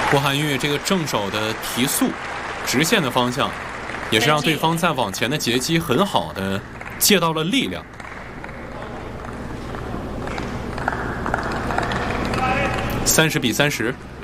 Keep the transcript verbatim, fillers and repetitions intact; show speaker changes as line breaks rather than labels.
郭涵玉这个正手的提速，直线的方向，也是让对方在往前的截击很好的借到了力量。三十比三十。